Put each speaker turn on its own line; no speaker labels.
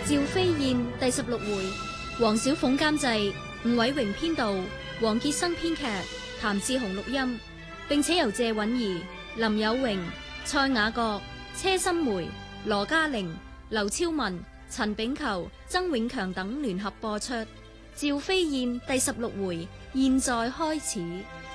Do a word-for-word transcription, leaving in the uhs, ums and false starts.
趙飛燕第十六回，黃小鳳監製，吳偉榮編導，黃傑生編劇，譚志雄錄音，並且由謝韻儀、林有榮、蔡雅閣、車心梅、羅嘉玲、劉超文、陳炳球、曾永強等聯合播出。趙飛燕第十六回，現在開始。